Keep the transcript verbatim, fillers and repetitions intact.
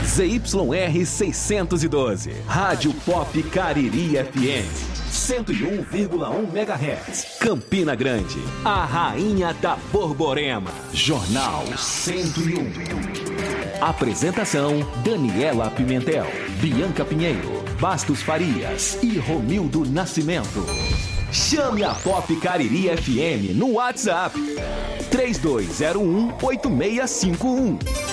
Z Y R seiscentos e doze, Rádio Pop Cariri F M, cento e um vírgula um megahertz, Campina Grande, a rainha da Borborema. Jornal cento e um. Apresentação: Daniela Pimentel, Bianca Pinheiro, Bastos Farias e Romildo Nascimento. Chame a Pop Cariri F M no WhatsApp três dois zero um, oito seis cinco um.